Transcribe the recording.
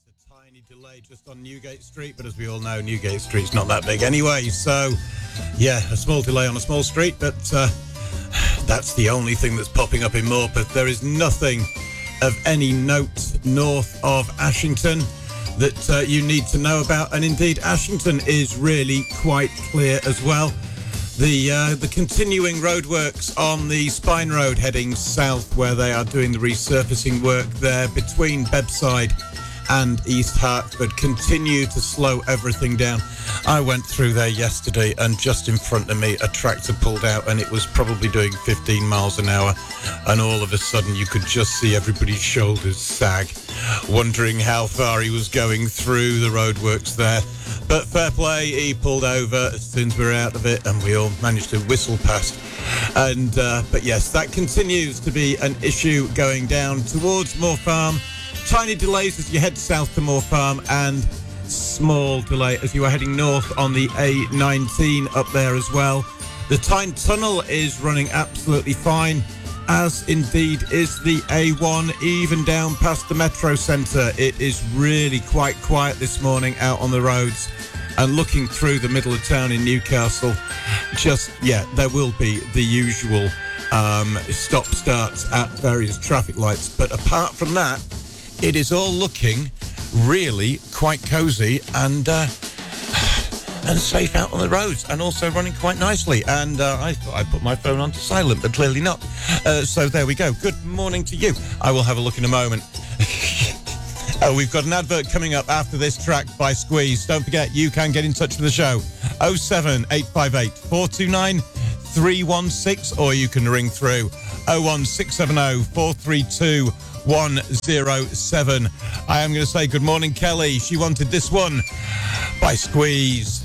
a tiny delay just on Newgate Street, but as we all know, Newgate Street's not that big anyway. So, yeah, a small delay on a small street, but that's the only thing that's popping up in Morpeth. There is nothing of any note north of Ashington that you need to know about, and indeed Ashington is really quite clear as well. The continuing roadworks on the Spine Road heading south, where they are doing the resurfacing work there between Bebbside and East Hertford, continue to slow everything down. I went through there yesterday, and just in front of me a tractor pulled out, and it was probably doing 15 miles an hour, and all of a sudden you could just see everybody's shoulders sag, wondering how far he was going through the roadworks there. But fair play, he pulled over as soon as we were out of it, and we all managed to whistle past. And but yes, that continues to be an issue going down towards Moor Farm. Tiny delays as you head south to Moor Farm, and small delay as you are heading north on the A19 up there as well. The Tyne Tunnel is running absolutely fine, as indeed is the A1, even down past the Metro Centre. It is really quite quiet this morning out on the roads, and looking through the middle of town in Newcastle, there will be the usual stop-starts at various traffic lights, but apart from that, it is all looking really quite cosy and safe out on the roads, and also running quite nicely. And I thought I put my phone onto silent, but clearly not. So there we go. Good morning to you. I will have a look in a moment. We've got an advert coming up after this track by Squeeze. Don't forget, you can get in touch with the show. 07858 429 316, or you can ring through 01670 432 107. I am going to say good morning, Kelly. She wanted this one by Squeeze.